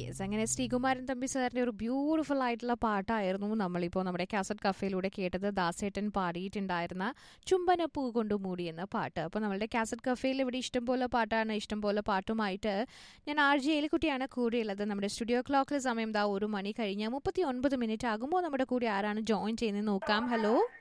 Yes, അങ്ങനെ ശ്രീകുമാരൻ തമ്പി സാറിന്റെ ഒരു ബ്യൂട്ടിഫുൾ ആയിട്ടുള്ള പാട്ടായിരുന്നു നമ്മളിപ്പോൾ നമ്മുടെ കാസറ്റ് കഫേയിലൂടെ കേട്ടത്. ദാസേട്ടൻ പാടിയിട്ടുണ്ടായിരുന്ന ചുംബനപ്പൂ കൊണ്ട് മൂടി എന്ന പാട്ട്. അപ്പോൾ നമ്മളുടെ കാസറ്റ് കഫേയിൽ ഇവിടെ ഇഷ്ടംപോലെ പാട്ടാണ്. ഇഷ്ടംപോലെ പാട്ടുമായിട്ട് ഞാൻ ആർ ജി എലിക്കുട്ടിയാണ് കൂടെയുള്ളത്. നമ്മുടെ സ്റ്റുഡിയോ ക്ലോക്കിൽ സമയം 1 മണി കഴിഞ്ഞ് 39 മിനിറ്റ് ആകുമ്പോൾ നമ്മുടെ കൂടെ ആരാണ് ജോയിൻ ചെയ്യുന്നത് നോക്കാം. ഹലോ